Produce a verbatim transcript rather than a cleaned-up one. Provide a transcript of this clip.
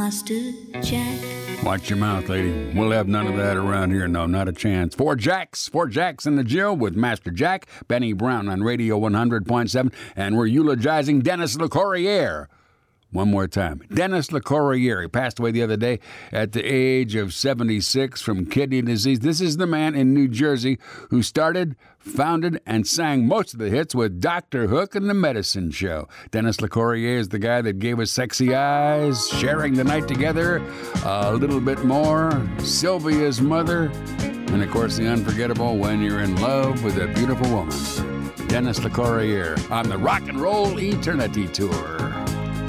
Master Jack. Watch your mouth, lady. We'll have none of that around here. No, not a chance. Four Jacks. Four Jacks in the Jill with Master Jack. Benny Brown on Radio one hundred point seven. And we're eulogizing Dennis LeCourrier. One more time. Dennis LeCourrier. He passed away the other day at the age of seventy-six from kidney disease. This is the man in New Jersey who started, founded, and sang most of the hits with Doctor Hook and the Medicine Show. Dennis LeCourrier is the guy that gave us Sexy Eyes, Sharing the Night Together, a little bit more, Sylvia's Mother, and of course the unforgettable When You're in Love with a Beautiful Woman. Dennis LeCourrier on the Rock and Roll Eternity Tour.